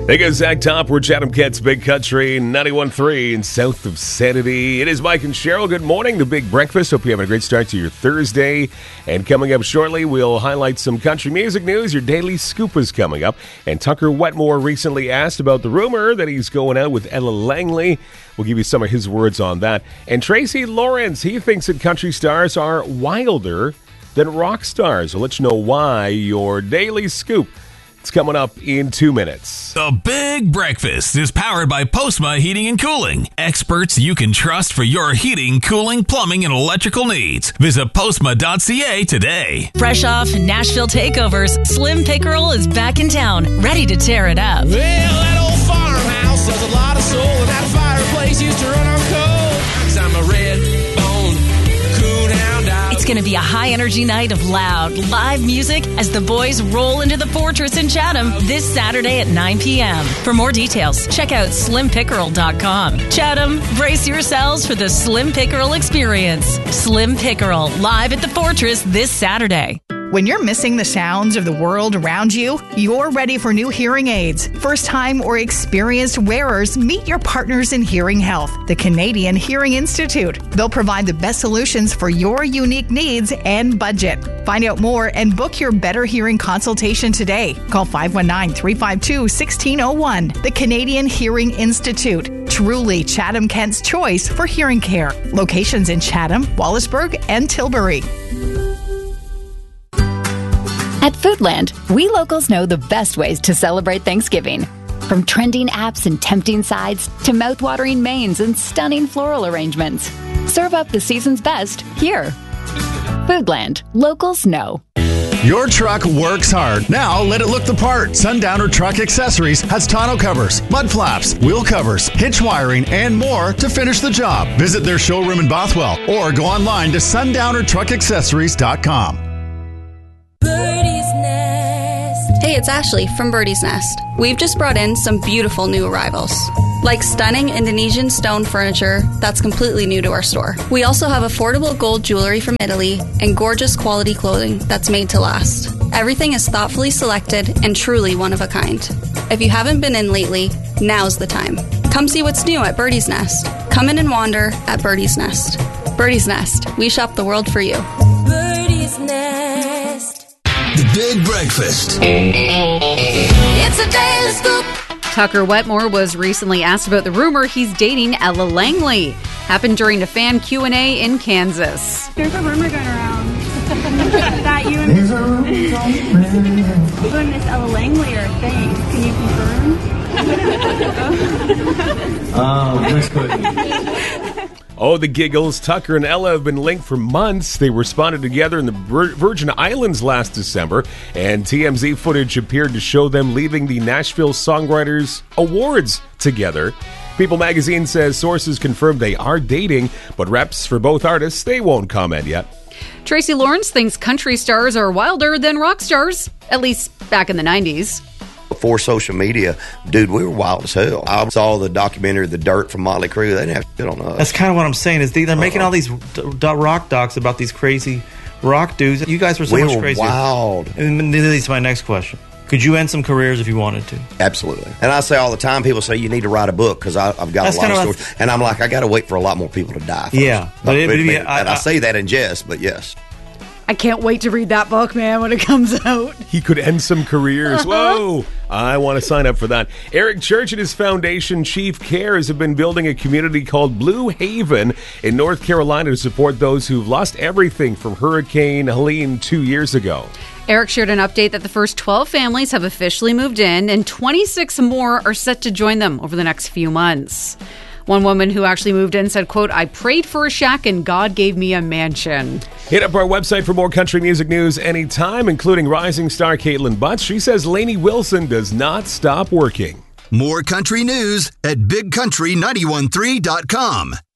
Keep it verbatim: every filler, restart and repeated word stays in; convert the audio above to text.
Hey guys, Zach Top. We're Chatham Kent's Big Country ninety-one point three in south of Sanity. It is Mike and Cheryl. Good morning. The Big Breakfast. Hope you're having a great start to your Thursday. And coming up shortly, we'll highlight some country music news. Your Daily Scoop is coming up. And Tucker Wetmore recently asked about the rumor that he's going out with Ella Langley. We'll give you some of his words on that. And Tracy Lawrence, he thinks that country stars are wilder than rock stars. We'll let you know why. Your Daily Scoop. It's coming up in two minutes. The Big Breakfast is powered by Postma Heating and Cooling. Experts you can trust for your heating, cooling, plumbing, and electrical needs. Visit postma dot c a today. Fresh off Nashville takeovers, Slim Pickerel is back in town, ready to tear it up. Well, that old farmhouse has a lot of soul, and that fireplace used to run on coal. 'Cause I'm a red-boned coonhound dog. It's going to be a high-energy night of loud, live music as the boys roll into the Fortress in Chatham this Saturday at nine p.m. For more details, check out slim pickerel dot com. Chatham, brace yourselves for the Slim Pickerel experience. Slim Pickerel, live at the Fortress this Saturday. When you're missing the sounds of the world around you, you're ready for new hearing aids. First-time or experienced wearers, meet your partners in hearing health, the Canadian Hearing Institute. They'll provide the best solutions for your unique needs and budget. Find out more and book your better hearing consultation today. Call five one nine, three five two, one six zero one. The Canadian Hearing Institute. Truly Chatham Kent's choice for hearing care. Locations in Chatham, Wallaceburg, and Tilbury. At Foodland, we locals know the best ways to celebrate Thanksgiving. From trending apps and tempting sides to mouth-watering mains and stunning floral arrangements. Serve up the season's best here. Foodland, locals know. Your truck works hard. Now let it look the part. Sundowner Truck Accessories has tonneau covers, mud flaps, wheel covers, hitch wiring, and more to finish the job. Visit their showroom in Bothwell or go online to sundowner truck accessories dot com. Hey, it's Ashley from Birdie's Nest. We've just brought in some beautiful new arrivals, like stunning Indonesian stone furniture that's completely new to our store. We also have affordable gold jewelry from Italy and gorgeous quality clothing that's made to last. Everything is thoughtfully selected and truly one of a kind. If you haven't been in lately, now's the time. Come see what's new at Birdie's Nest. Come in and wander at Birdie's Nest. Birdie's Nest, we shop the world for you. Birdie's Nest. The Big Breakfast. It's a Daily Scoop. Tucker Wetmore was recently asked about the rumor he's dating Ella Langley. Happened during a fan Q and A in Kansas. There's a rumor going around that you and, you and Miss Ella Langley are a thing. Can you confirm? Oh, next question. Oh, the giggles. Tucker and Ella have been linked for months. They were spotted together in the Virgin Islands last December, and T M Z footage appeared to show them leaving the Nashville Songwriters Awards together. People magazine says sources confirmed they are dating, but reps for both artists, they won't comment yet. Tracy Lawrence thinks country stars are wilder than rock stars, at least back in the nineties. Before social media, dude, we were wild as hell. I saw the documentary The Dirt from Motley Crue. They didn't have shit on us. That's kind of what I'm saying. Is they, they're uh-huh. making all these d- d- rock docs about these crazy rock dudes. You guys were so we much were crazier. Wild. And this leads to my next question. Could you end some careers if you wanted to? Absolutely. And I say all the time, people say you need to write a book because I've got That's a lot of stories. Of and I'm like, I got to wait for a lot more people to die first. Yeah. But it, but, it, and I, I, I say that in jest, but yes. I can't wait to read that book, man, when it comes out. He could end some careers. Whoa! I want to sign up for that. Eric Church and his foundation, Chief Cares, have been building a community called Blue Haven in North Carolina to support those who've lost everything from Hurricane Helene two years ago. Eric shared an update that the first twelve families have officially moved in, and twenty-six more are set to join them over the next few months. One woman who actually moved in said, quote, I prayed for a shack and God gave me a mansion. Hit up our website for more country music news anytime, including rising star Caitlin Butts. She says Lainey Wilson does not stop working. More country news at big country nine one three dot com.